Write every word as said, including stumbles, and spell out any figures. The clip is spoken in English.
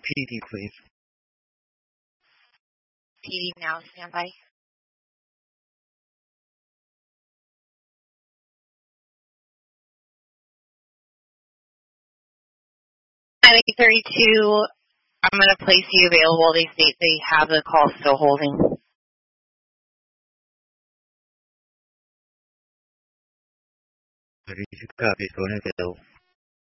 P D, please. P D now, standby. Highway thirty-two, I'm going to place you available. They state they have the call still holding. thirty-two copies, going available.